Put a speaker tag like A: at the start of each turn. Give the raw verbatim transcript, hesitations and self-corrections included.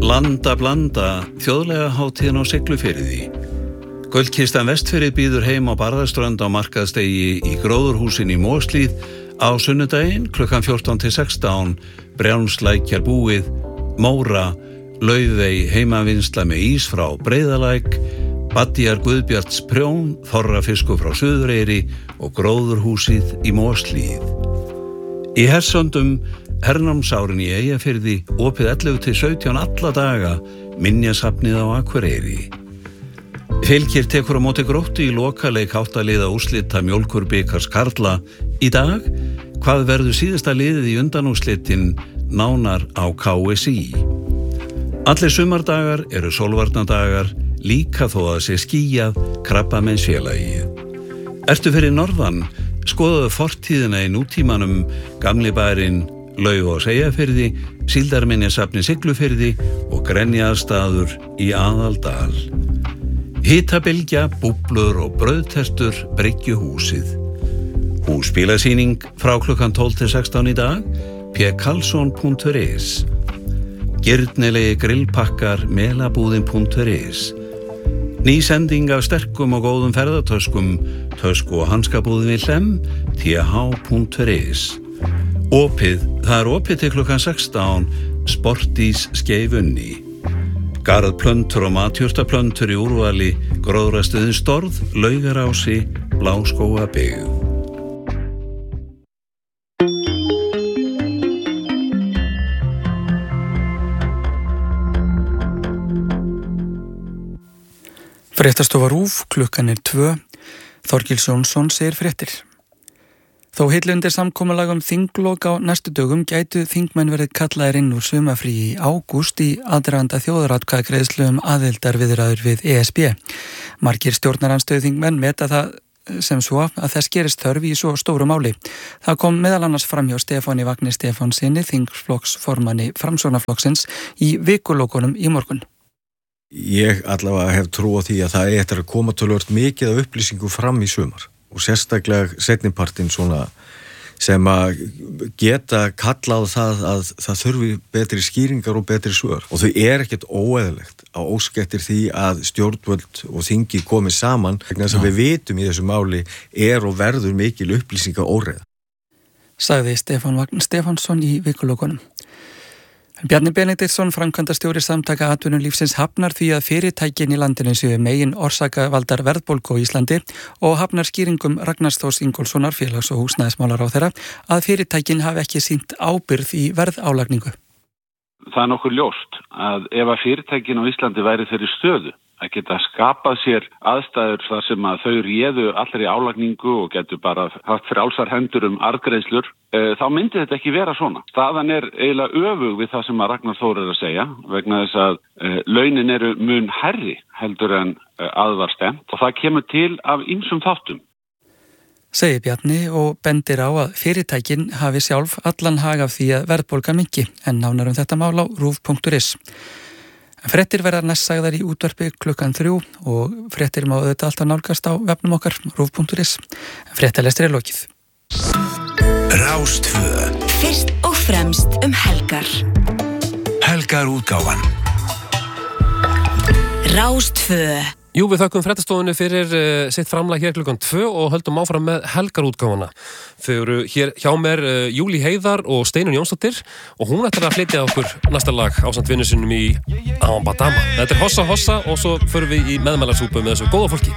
A: Landa blanda, þjóðlega hátíðin á Siglufirði. Gullkistan Vestfirði býður heim á Barðaströnd á markaðsdegi í gróðurhúsin í Moshlíð á sunnudaginn klukkan fjórtán til sextán, Brjánslækjar búið, Móra, Laufey heimavinnsla með ís frá Breiðalæk, Badjar Guðbjarts prjón, Þorra fiskur frá Suðureyri og gróðurhúsið í Moshlíð. Í Hersöndum hernámsárin í Eyjafirði, opið ellefu til sautján alla daga, minjasafnið á Akureyri. Fylkir tekur á móti Gróttu í lokaleik átta liða úrslita mjólkurbikars karla í dag. Hvað verður síðasta liðið í undanúrslitin nánar á K S I? Allir sumardagar eru sólvarnadagar, líka þó að sé skýjað Krabbameinsfélagið. Ertu fyrir norðan? Skoðaðu fortíðina í nútímanum, gamli bærinn Laufás Eyjafirði, síldarminjasafni Siglufirði og Grenjaðarstaður í Aðaldal. Hitabylgja, búblur og brauðtertur bryggjuhúsið. Húsbílasýning frá klukkan tólf til sextán í dag, p karlsson punktur is. Girnilegi grillpakkar melabúðin punktur is. Ný sending af sterkum og góðum ferðartöskum, tösku og hanskabúðin í Hlem, t h punktur is. Opið, það er opið til klukkan sextán, Sportís Skeifunni. Garðplöntur og matjurtaplöntur í úrvali, gróðrastuðin Storð, Laugarási, Bláskógabyggð.
B: Fréttastofa RÚV, klukkan er tvö. Þorgils Jónsson segir fréttir. Þó heillundir samkomulag um þinglok á næstu dögum gætu þingmenn verið kallaðir inn úr sumarfríi í ágúst í aðdraganda þjóðaratkvæðagreiðslu um aðildarviðræður við E S B. Margir stjórnarandstöðu þingmenn meta það sem svo að þess gerist þörf í svo stóru máli. Það kom meðal annars fram hjá Stefáni Vagni Stefánsinni, þingflokksformanni Framsóknarflokksins, í vikulokunum í morgun.
C: Ég allavega hef trú á því að það er eftir að koma töluvert mikið af upplýsingu fram í sumar. Og sérstaklega seinnipartinn svona sem að geta kallað það að það þurfi betri skýringar og betri svör. Og þau er ekkert óeðlilegt að óska eftir því að stjórnvöld og þingi komi saman vegna þess að við vitum í þessu máli er og verður mikil upplýsinga óreiða.
B: Sagði Stefán Vagn Stefánsson í vikulokunum. Bjarni Benediktsson, framkvæmdastjóri Samtaka atvinnulífsins, hafnar því að fyrirtækin í landinu séu megin orsaka valdar verðbólgu á Íslandi og hafnar skýringum Ragnars Þórs Ingólfssonar, félags- og húsnæðismálaráðherra, að fyrirtækin hafi ekki sýnt ábyrgð í verðálagningu.
D: Það er nokkuð ljóst að ef að fyrirtækin á Íslandi væri þeirri stöðu að geta skapað sér aðstæður þar sem að þau réðu allir í álagningu og getur bara haft frjálsar hendur um arðgreiðslur, e, þá myndi þetta ekki vera svona. Staðan er eiginlega öfug við það sem að Ragnar Þór er að segja, vegna þess að e, launin eru mun hærri heldur en e, aðvar stemt og það kemur til af ýmsum þáttum.
B: Segir Bjarni og bendir á að fyrirtækin hafi sjálf allan hag af því að verðbólgan minnki, en nánar um þetta mál á rúv punktur is. Fréttir verða næst sagðar í útvarpi klukkan þrjú og fréttir má auðvitað alltaf nálgast á vefnum okkar, rúv punktur is. Fréttalestri er lokið.
E: Rástvö.
F: Fyrst og fremst um helgar.
E: Helgar útgáfan.
F: Rástvö.
G: Jú, við þökkum fréttastofunni fyrir uh, sitt framlag hér klukkan tvö og höldum áfram með helgarútgáfana. Þau eru hér hjá mér uh, Júlí Heiðar og Steinunn Jónsdóttir og hún ætlar að flytja okkur næsta lag ásamt vinnu sinum í Ambadama. Þetta er Hossa Hossa og svo förum við í meðmælarsúpu með þessu góða fólki.